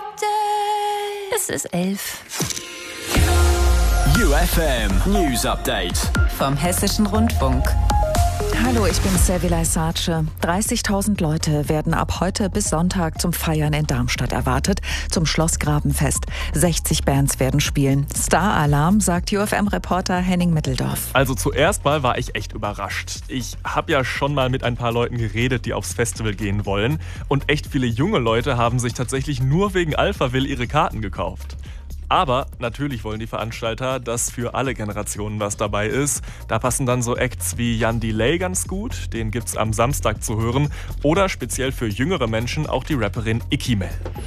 Es ist 11. UFM News Update Vom Hessischen Rundfunk. Hallo, ich bin Servilay Sace. 30.000 Leute werden ab heute bis Sonntag zum Feiern in Darmstadt erwartet, zum Schlossgrabenfest. 60 Bands werden spielen. Star-Alarm, sagt UFM-Reporter Henning Mitteldorf. Also zuerst mal war ich echt überrascht. Ich habe ja schon mal mit ein paar Leuten geredet, die aufs Festival gehen wollen. Und echt viele junge Leute haben sich tatsächlich nur wegen Alphaville ihre Karten gekauft. Aber natürlich wollen die Veranstalter, dass für alle Generationen was dabei ist. Da passen dann so Acts wie Jan Delay ganz gut, den gibt's am Samstag zu hören. Oder speziell für jüngere Menschen auch die Rapperin Ikimel.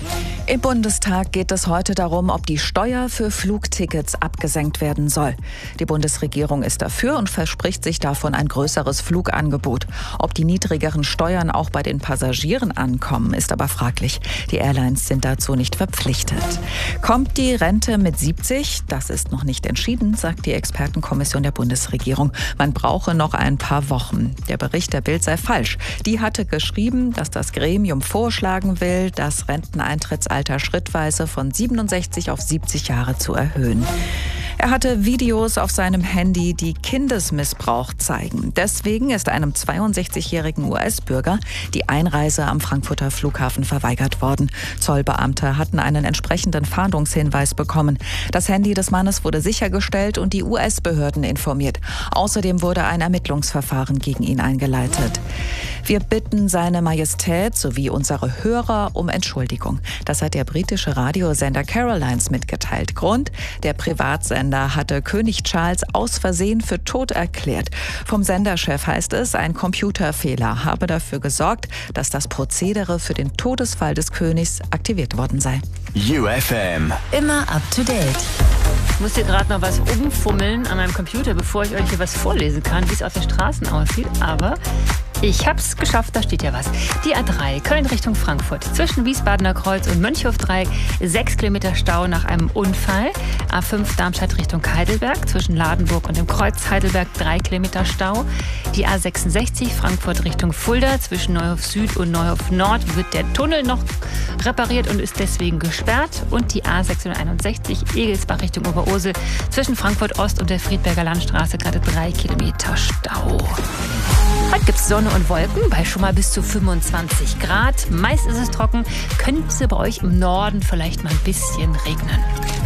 Im Bundestag geht es heute darum, ob die Steuer für Flugtickets abgesenkt werden soll. Die Bundesregierung ist dafür und verspricht sich davon ein größeres Flugangebot. Ob die niedrigeren Steuern auch bei den Passagieren ankommen, ist aber fraglich. Die Airlines sind dazu nicht verpflichtet. Kommt die Rente mit 70? Das ist noch nicht entschieden, sagt die Expertenkommission der Bundesregierung. Man brauche noch ein paar Wochen. Der Bericht der Bild sei falsch. Die hatte geschrieben, dass das Gremium vorschlagen will, das Renteneintrittsalter schrittweise von 67 auf 70 Jahre zu erhöhen. Er hatte Videos auf seinem Handy, die Kindesmissbrauch zeigen. Deswegen ist einem 62-jährigen US-Bürger die Einreise am Frankfurter Flughafen verweigert worden. Zollbeamte hatten einen entsprechenden Fahndungshinweis bekommen. Das Handy des Mannes wurde sichergestellt und die US-Behörden informiert. Außerdem wurde ein Ermittlungsverfahren gegen ihn eingeleitet. Wir bitten seine Majestät sowie unsere Hörer um Entschuldigung. Das hat der britische Radiosender Carolines mitgeteilt. Grund: der Privatsender hatte König Charles aus Versehen für tot erklärt. Vom Senderchef heißt es, ein Computerfehler habe dafür gesorgt, dass das Prozedere für den Todesfall des Königs aktiviert worden sei. UFM. Immer up to date. Ich muss hier gerade noch was umfummeln an meinem Computer, bevor ich euch hier was vorlesen kann, wie es auf den Straßen aussieht. Aber ich hab's geschafft, da steht ja was. Die A3, Köln Richtung Frankfurt. Zwischen Wiesbadener Kreuz und Mönchhofdreieck 6 Kilometer Stau nach einem Unfall. A5 Darmstadt Richtung Heidelberg. Zwischen Ladenburg und dem Kreuz Heidelberg 3 Kilometer Stau. Die A66 Frankfurt Richtung Fulda. Zwischen Neuhof Süd und Neuhof Nord wird der Tunnel noch repariert und ist deswegen gesperrt. Und die A661 Egelsbach Richtung Oberursel. Zwischen Frankfurt Ost und der Friedberger Landstraße gerade 3 Kilometer Stau. Heute gibt es Sonne und Wolken bei schon mal bis zu 25 Grad. Meist ist es trocken, könnte es bei euch im Norden vielleicht mal ein bisschen regnen.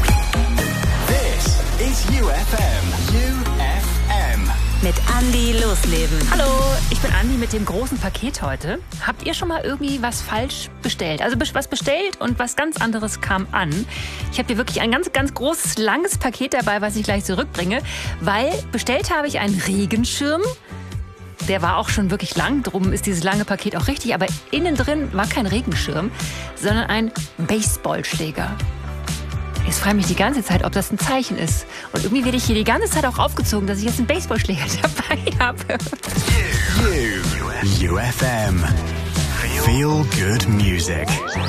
This is UFM. UFM. Mit Andi Losleben. Hallo, ich bin Andi mit dem großen Paket heute. Habt ihr schon mal irgendwie was falsch bestellt? Also was bestellt und was ganz anderes kam an. Ich habe hier wirklich ein ganz, ganz großes, langes Paket dabei, was ich gleich zurückbringe. Weil bestellt habe ich einen Regenschirm. Der war auch schon wirklich lang, drum ist dieses lange Paket auch richtig. Aber innen drin war kein Regenschirm, sondern ein Baseballschläger. Jetzt frage ich mich die ganze Zeit, ob das ein Zeichen ist. Und irgendwie werde ich hier die ganze Zeit auch aufgezogen, dass ich jetzt einen Baseballschläger dabei habe. UFM. Feel good music.